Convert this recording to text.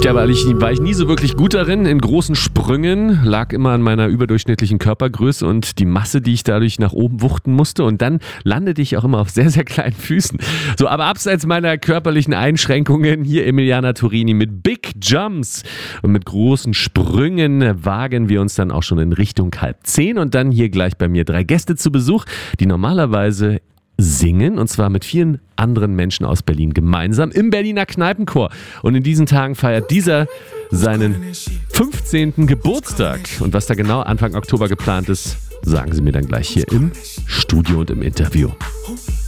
aber war ich nie so wirklich gut darin, in großen Sprüngen, lag immer an meiner überdurchschnittlichen Körpergröße und die Masse, die ich dadurch nach oben wuchten musste, und dann landete ich auch immer auf sehr, sehr kleinen Füßen. So, aber abseits meiner körperlichen Einschränkungen, hier Emiliana Turini mit Big Jumps und mit großen Sprüngen wagen wir uns dann auch schon in Richtung 9:30 und dann hier gleich bei mir 3 Gäste zu Besuch, die normalerweise singen, und zwar mit vielen anderen Menschen aus Berlin gemeinsam im Berliner Kneipenchor. Und in diesen Tagen feiert dieser seinen 15. Geburtstag. Und was da genau Anfang Oktober geplant ist, sagen sie mir dann gleich hier im Studio und im Interview.